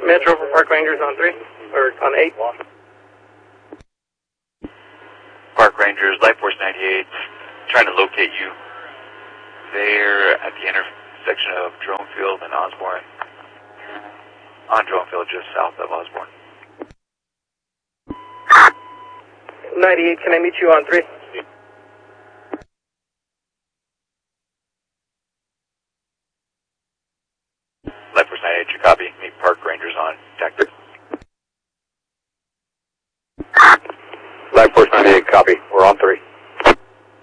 Metro for Park Rangers on 3, or on 8. Park Rangers, Life Force 98, trying to locate you there at the intersection of Dronefield and Osborne. On Dronefield, just south of Osborne. 98, can I meet you on 3? Life Force 98, you copy. Meet Park Rangers on tactic. Life Force 98, copy. We're on 3.